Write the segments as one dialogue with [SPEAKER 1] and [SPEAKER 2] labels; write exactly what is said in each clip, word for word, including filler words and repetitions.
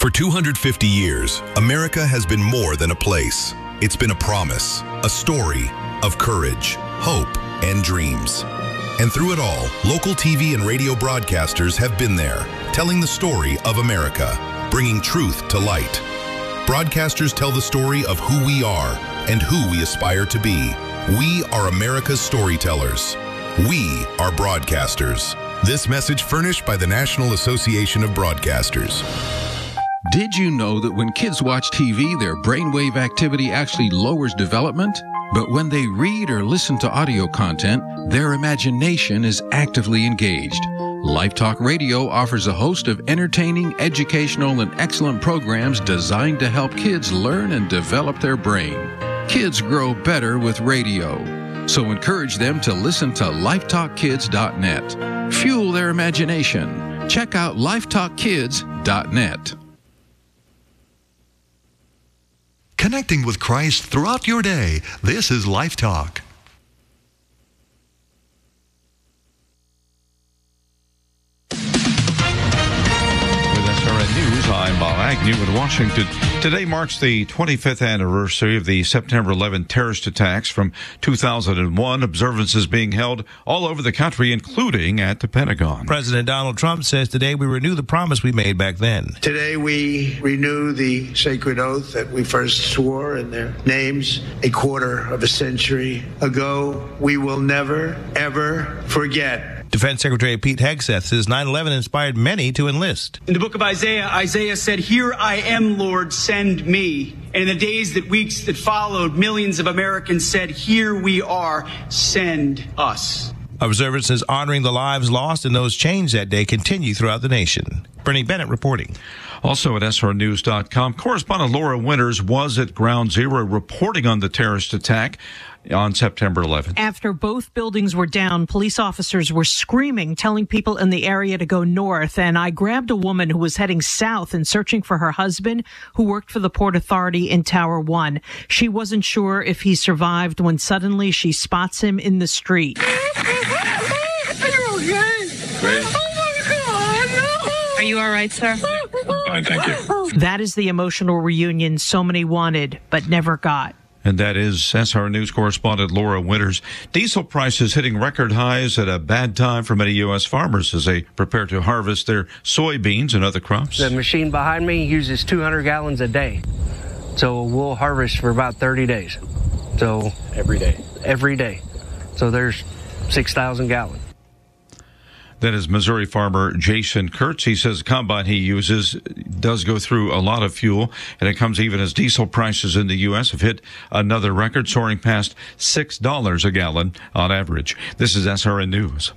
[SPEAKER 1] For two hundred fifty years, America has been more than a place. It's been a promise, a story of courage, hope, and dreams. And through it all, local T V and radio broadcasters have been there, telling the story of America, bringing truth to light. Broadcasters tell the story of who we are and who we aspire to be. We are America's storytellers. We are broadcasters. This message furnished by the National Association of Broadcasters.
[SPEAKER 2] Did you know that when kids watch T V, their brainwave activity actually lowers development? But when they read or listen to audio content, their imagination is actively engaged. LifeTalk Radio offers a host of entertaining, educational, and excellent programs designed to help kids learn and develop their brain. Kids grow better with radio. So encourage them to listen to life talk kids dot net. Fuel their imagination. Check out life talk kids dot net.
[SPEAKER 3] Connecting with Christ throughout your day. This is Life Talk.
[SPEAKER 4] News. I'm Bob Agnew in Washington. Today marks the twenty-fifth anniversary of the September eleventh terrorist attacks from two thousand one. Observances being held all over the country, including at the Pentagon.
[SPEAKER 5] President Donald Trump says today we renew the promise we made back then.
[SPEAKER 6] Today we renew the sacred oath that we first swore in their names a quarter of a century ago. We will never, ever forget.
[SPEAKER 5] Defense Secretary Pete Hegseth says nine eleven inspired many to enlist.
[SPEAKER 7] In the book of Isaiah, Isaiah said, "Here I am, Lord, send me." And in the days that weeks that followed, millions of Americans said, "Here we are, send us."
[SPEAKER 5] Observances honoring the lives lost and those changed that day continue throughout the nation. Bernie Bennett reporting.
[SPEAKER 4] Also at S R news dot com, correspondent Laura Winters was at Ground Zero reporting on the terrorist attack on September eleventh.
[SPEAKER 8] After both buildings were down, police officers were screaming, telling people in the area to go north. And I grabbed a woman who was heading south and searching for her husband, who worked for the Port Authority in Tower One. She wasn't sure if he survived when suddenly she spots him in the street.
[SPEAKER 9] Are you all right, sir?
[SPEAKER 10] Fine, thank you.
[SPEAKER 8] That is the emotional reunion so many wanted, but never got.
[SPEAKER 4] And that is S R News correspondent Laura Winters. Diesel prices hitting record highs at a bad time for many U S farmers as they prepare to harvest their soybeans and other crops.
[SPEAKER 11] The machine behind me uses two hundred gallons a day. So we'll harvest for about thirty days. So
[SPEAKER 10] every day?
[SPEAKER 11] Every day. So there's six thousand gallons.
[SPEAKER 4] That is Missouri farmer Jason Kurtz. He says the combine he uses does go through a lot of fuel, and it comes even as diesel prices in the U S have hit another record, soaring past six dollars a gallon on average. This is S R N News.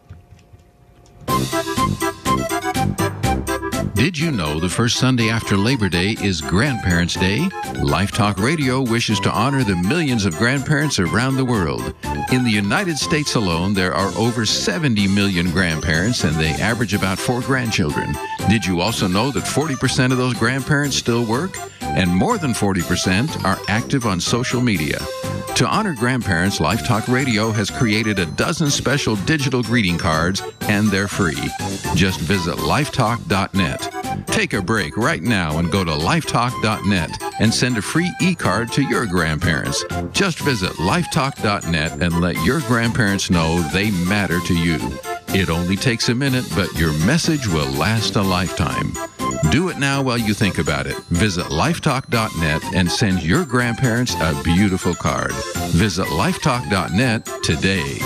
[SPEAKER 2] Did you know the first Sunday after Labor Day is Grandparents' Day? Life Talk Radio wishes to honor the millions of grandparents around the world. In the United States alone, there are over seventy million grandparents, and they average about four grandchildren. Did you also know that forty percent of those grandparents still work? And more than forty percent are active on social media. To honor grandparents, Life Talk Radio has created a dozen special digital greeting cards, and they're free. Just visit life talk dot net. Take a break right now and go to life talk dot net and send a free e-card to your grandparents. Just visit life talk dot net and let your grandparents know they matter to you. It only takes a minute, but your message will last a lifetime. Do it now while you think about it. Visit life talk dot net and send your grandparents a beautiful card. Visit life talk dot net today.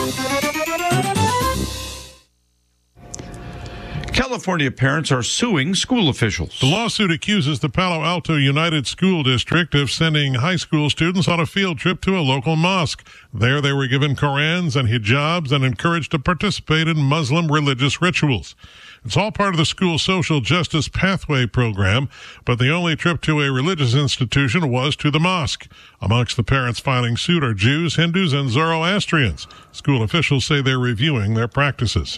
[SPEAKER 4] California parents are suing school officials.
[SPEAKER 12] The lawsuit accuses the Palo Alto United School District of sending high school students on a field trip to a local mosque. There they were given Korans and hijabs and encouraged to participate in Muslim religious rituals. It's all part of the school social justice pathway program, but the only trip to a religious institution was to the mosque. Amongst the parents filing suit are Jews, Hindus, and Zoroastrians. School officials say they're reviewing their practices.